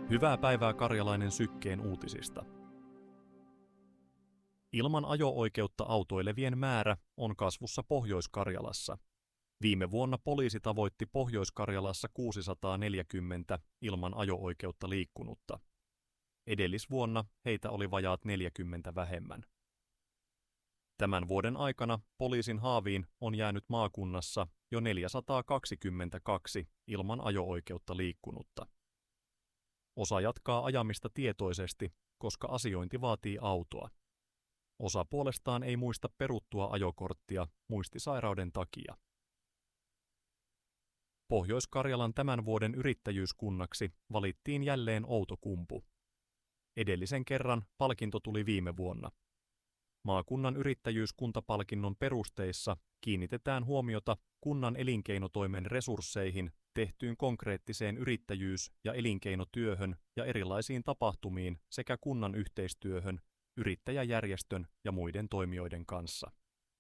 Hyvää päivää Karjalainen Sykkeen uutisista. Ilman ajo-oikeutta autoilevien määrä on kasvussa Pohjois-Karjalassa. Viime vuonna poliisi tavoitti Pohjois-Karjalassa 640 ilman ajo-oikeutta liikkunutta. Edellisvuonna heitä oli vajaat 40 vähemmän. Tämän vuoden aikana poliisin haaviin on jäänyt maakunnassa jo 422 ilman ajo-oikeutta liikkunutta. Osa jatkaa ajamista tietoisesti, koska asiointi vaatii autoa. Osa puolestaan ei muista peruttua ajokorttia muistisairauden takia. Pohjois-Karjalan tämän vuoden yrittäjyyskunnaksi valittiin jälleen Outokumpu. Edellisen kerran palkinto tuli viime vuonna. Maakunnan yrittäjyyskuntapalkinnon perusteissa kiinnitetään huomiota kunnan elinkeinotoimen resursseihin, tehtyyn konkreettiseen yrittäjyys- ja elinkeinotyöhön ja erilaisiin tapahtumiin sekä kunnan yhteistyöhön, yrittäjäjärjestön ja muiden toimijoiden kanssa.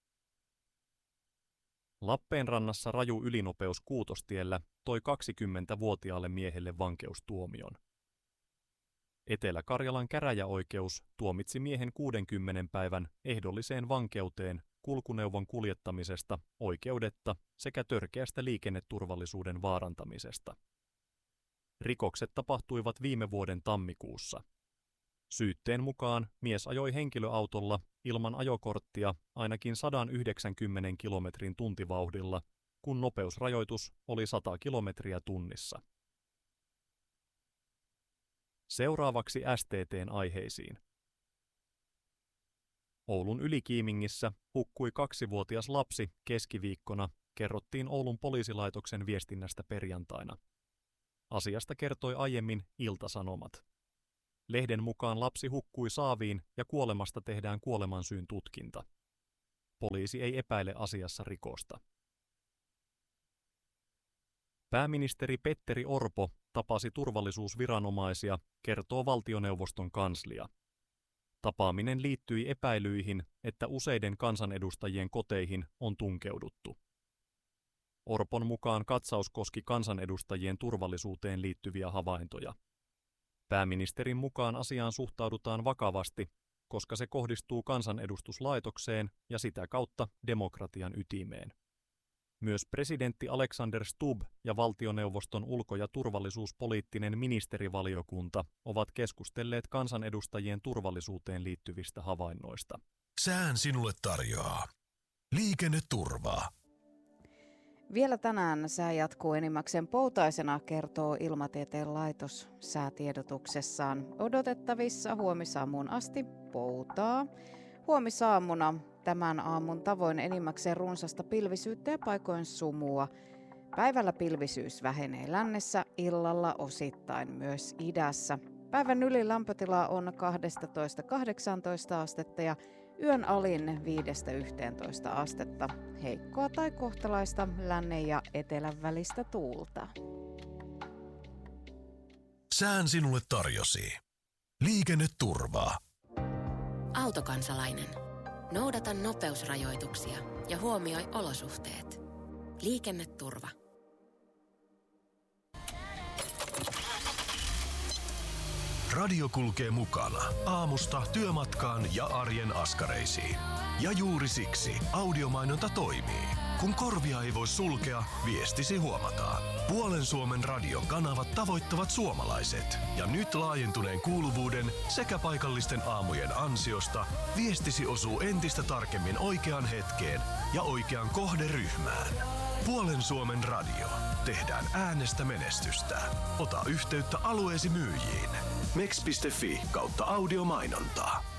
Lappeenrannassa raju ylinopeus Kuutostiellä toi 20-vuotiaalle miehelle vankeustuomion. Etelä-Karjalan käräjäoikeus tuomitsi miehen 60 päivän ehdolliseen vankeuteen kulkuneuvon kuljettamisesta oikeudetta sekä törkeästä liikenneturvallisuuden vaarantamisesta. Rikokset tapahtuivat viime vuoden tammikuussa. Syytteen mukaan mies ajoi henkilöautolla ilman ajokorttia ainakin 190 kilometrin tuntivauhdilla, kun nopeusrajoitus oli 100 kilometriä tunnissa. Seuraavaksi STT:n aiheisiin. Oulun Ylikiimingissä hukkui 2-vuotias lapsi keskiviikkona, kerrottiin Oulun poliisilaitoksen viestinnästä perjantaina. Asiasta kertoi aiemmin Ilta-Sanomat. Lehden mukaan lapsi hukkui saaviin ja kuolemasta tehdään kuolemansyyn tutkinta. Poliisi ei epäile asiassa rikosta. Pääministeri Petteri Orpo tapasi turvallisuusviranomaisia, kertoo valtioneuvoston kanslia. Tapaaminen liittyi epäilyihin, että useiden kansanedustajien koteihin on tunkeuduttu. Orpon mukaan katsaus koski kansanedustajien turvallisuuteen liittyviä havaintoja. Pääministerin mukaan asiaan suhtaudutaan vakavasti, koska se kohdistuu kansanedustuslaitokseen ja sitä kautta demokratian ytimeen. Myös presidentti Alexander Stubb ja valtioneuvoston ulko- ja turvallisuuspoliittinen ministerivaliokunta ovat keskustelleet kansanedustajien turvallisuuteen liittyvistä havainnoista. Sään sinulle tarjoaa liikenneturvaa. Vielä tänään sää jatkuu enimmäkseen poutaisena, kertoo Ilmatieteen laitos säätiedotuksessaan. Odotettavissa huomisaamuun asti poutaa. Huomisaamuna tämän aamun tavoin enimmäkseen runsasta pilvisyyttä ja paikoin sumua. Päivällä pilvisyys vähenee lännessä, illalla osittain myös idässä. Päivän ylilämpötila on 12–18 astetta ja yön alin 5–11 astetta. Heikkoa tai kohtalaista lännen ja etelän välistä tuulta. Sään sinulle tarjosi liikenneturvaa. Autokansalainen. Noudata nopeusrajoituksia ja huomioi olosuhteet. Liikenneturva. Radio kulkee mukana aamusta työmatkaan ja arjen askareisiin. Ja juuri siksi audiomainonta toimii. Kun korvia ei voi sulkea, viestisi huomataan. Puolen Suomen radion kanavat tavoittavat suomalaiset. Ja nyt laajentuneen kuuluvuuden sekä paikallisten aamujen ansiosta viestisi osuu entistä tarkemmin oikeaan hetkeen ja oikeaan kohderyhmään. Puolen Suomen radio. Tehdään äänestä menestystä. Ota yhteyttä alueesi myyjiin. mex.fi/audiomainontaa.